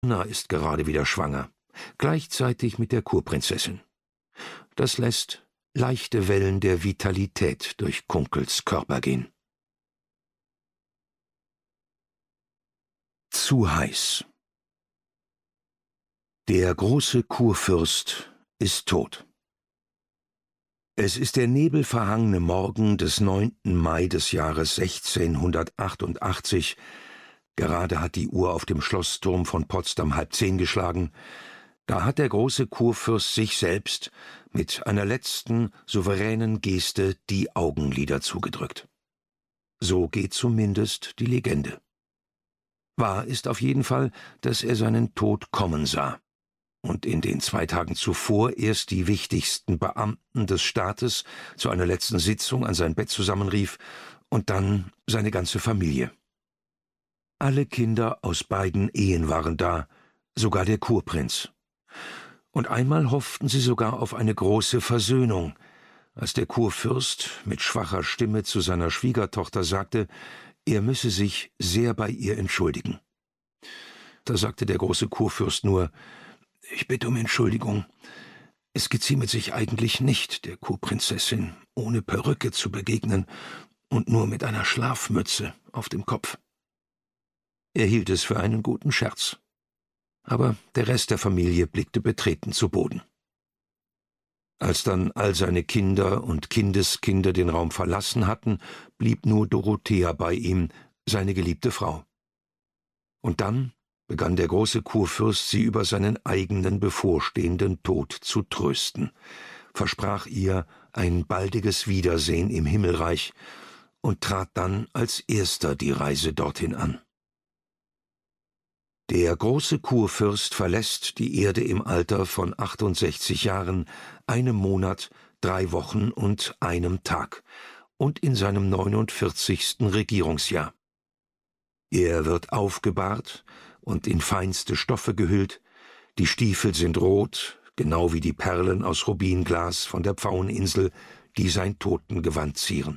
Anna ist gerade wieder schwanger, gleichzeitig mit der Kurprinzessin. Das lässt leichte Wellen der Vitalität durch Kunkels Körper gehen. Zu heiß. Der große Kurfürst ist tot. Es ist der nebelverhangene Morgen des 9. Mai des Jahres 1688. Gerade hat die Uhr auf dem Schlossturm von Potsdam 9:30 geschlagen. Da hat der große Kurfürst sich selbst mit einer letzten, souveränen Geste die Augenlider zugedrückt. So geht zumindest die Legende. Wahr ist auf jeden Fall, dass er seinen Tod kommen sah und in den 2 Tagen zuvor erst die wichtigsten Beamten des Staates zu einer letzten Sitzung an sein Bett zusammenrief und dann seine ganze Familie. Alle Kinder aus beiden Ehen waren da, sogar der Kurprinz. Und einmal hofften sie sogar auf eine große Versöhnung, als der Kurfürst mit schwacher Stimme zu seiner Schwiegertochter sagte, er müsse sich sehr bei ihr entschuldigen. Da sagte der große Kurfürst nur, »Ich bitte um Entschuldigung. Es gezieme sich eigentlich nicht, der Kurprinzessin ohne Perücke zu begegnen und nur mit einer Schlafmütze auf dem Kopf.« Er hielt es für einen guten Scherz. Aber der Rest der Familie blickte betreten zu Boden. Als dann all seine Kinder und Kindeskinder den Raum verlassen hatten, blieb nur Dorothea bei ihm, seine geliebte Frau. Und dann begann der große Kurfürst, sie über seinen eigenen bevorstehenden Tod zu trösten, versprach ihr ein baldiges Wiedersehen im Himmelreich und trat dann als erster die Reise dorthin an. Der große Kurfürst verlässt die Erde im Alter von 68 Jahren, 1 Monat, 3 Wochen und 1 Tag und in seinem 49. Regierungsjahr. Er wird aufgebahrt und in feinste Stoffe gehüllt, die Stiefel sind rot, genau wie die Perlen aus Rubinglas von der Pfaueninsel, die sein Totengewand zieren.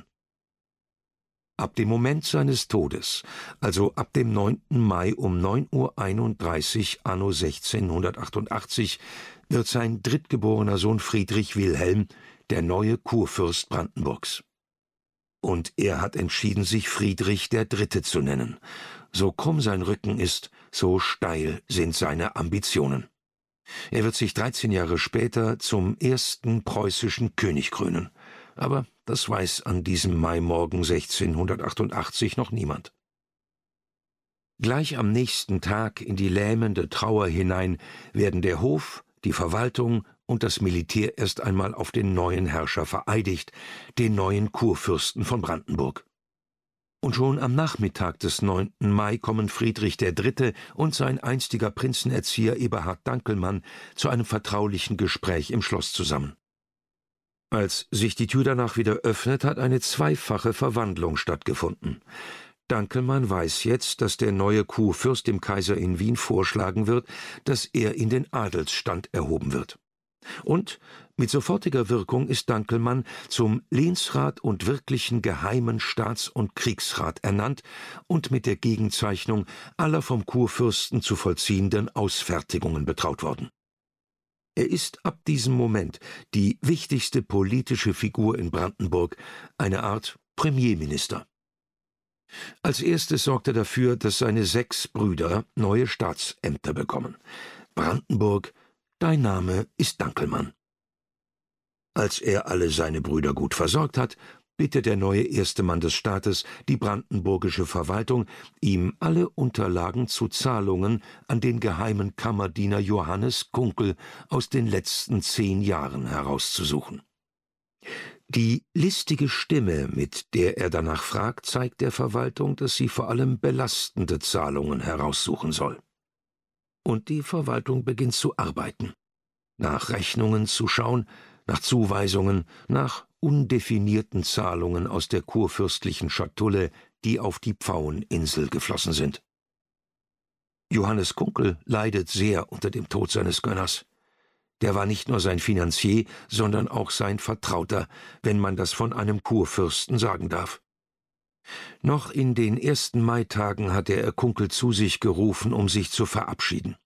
Ab dem Moment seines Todes, also ab dem 9. Mai um 9:31 Uhr anno 1688, wird sein drittgeborener Sohn Friedrich Wilhelm der neue Kurfürst Brandenburgs. Und er hat entschieden, sich Friedrich III. Zu nennen. So krumm sein Rücken ist, so steil sind seine Ambitionen. Er wird sich 13 Jahre später zum ersten preußischen König krönen. Aber das weiß an diesem Maimorgen 1688 noch niemand. Gleich am nächsten Tag in die lähmende Trauer hinein werden der Hof, die Verwaltung und das Militär erst einmal auf den neuen Herrscher vereidigt, den neuen Kurfürsten von Brandenburg. Und schon am Nachmittag des 9. Mai kommen Friedrich III. Und sein einstiger Prinzenerzieher Eberhard Dankelmann zu einem vertraulichen Gespräch im Schloss zusammen. Als sich die Tür danach wieder öffnet, hat eine zweifache Verwandlung stattgefunden. Dankelmann weiß jetzt, dass der neue Kurfürst dem Kaiser in Wien vorschlagen wird, dass er in den Adelsstand erhoben wird. Und mit sofortiger Wirkung ist Dankelmann zum Lehnsrat und wirklichen geheimen Staats- und Kriegsrat ernannt und mit der Gegenzeichnung aller vom Kurfürsten zu vollziehenden Ausfertigungen betraut worden. Er ist ab diesem Moment die wichtigste politische Figur in Brandenburg, eine Art Premierminister. Als erstes sorgt er dafür, dass seine 6 Brüder neue Staatsämter bekommen. Brandenburg, dein Name ist Dankelmann. Als er alle seine Brüder gut versorgt hat, bittet der neue erste Mann des Staates die brandenburgische Verwaltung, ihm alle Unterlagen zu Zahlungen an den geheimen Kammerdiener Johannes Kunkel aus den letzten 10 Jahren herauszusuchen. Die listige Stimme, mit der er danach fragt, zeigt der Verwaltung, dass sie vor allem belastende Zahlungen heraussuchen soll. Und die Verwaltung beginnt zu arbeiten, nach Rechnungen zu schauen, nach Zuweisungen, nach undefinierten Zahlungen aus der kurfürstlichen Schatulle, die auf die Pfaueninsel geflossen sind. Johannes Kunkel leidet sehr unter dem Tod seines Gönners. Der war nicht nur sein Finanzier, sondern auch sein Vertrauter, wenn man das von einem Kurfürsten sagen darf. Noch in den ersten Maitagen hatte er Kunkel zu sich gerufen, um sich zu verabschieden.